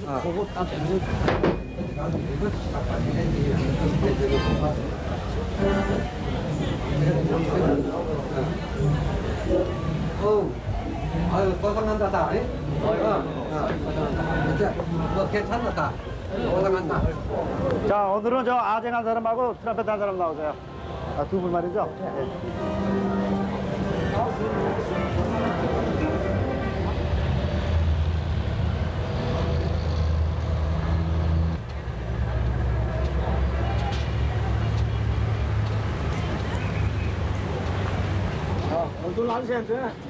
그거 딱 이거 아유 고생한다 다. 진짜 너 괜찮다 다. 고생한다. 자, 오늘은 저 아쟁한 사람하고 트럼펫 한 사람 나오세요. 아, 두 분 말이죠? 오늘 한 시간째